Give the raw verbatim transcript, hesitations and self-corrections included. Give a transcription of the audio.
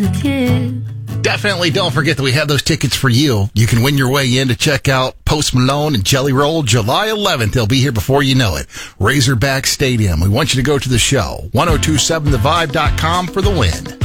Definitely don't forget that we have those tickets for you. You can win your way in to check out Post Malone and Jelly Roll July eleventh. They'll be here before you know it. Razorback Stadium. We want you to go to the show. ten twenty-seven the vibe dot com for the win.